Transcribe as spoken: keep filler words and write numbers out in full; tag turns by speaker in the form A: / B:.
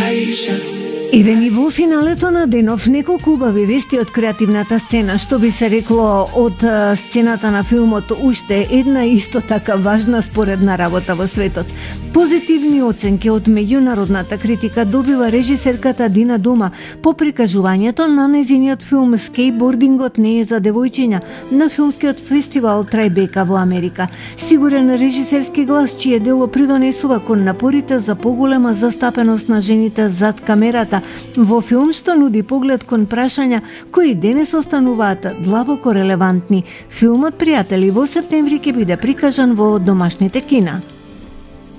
A: Еве во финалето на денов неколку убави вести од креативната сцена, што би се рекло од сцената на филмот уште една исто така важна споредна работа во светот. Позитивни оценки од меѓународната критика добива режисерката Дина Дома по прикажувањето на нејзиниот филм "Скейтбордингот не е за девојчиња" на филмскиот фестивал Трајбека во Америка. Сигурен режисерски глас чие дело придонесува кон напорите за поголема застапеност на жените зад камерата во филм што нуди поглед кон прашања кои денес остануваат длабоко релевантни. Филмот "Пријатели" во септември ќе биде прикажан во домашните кина.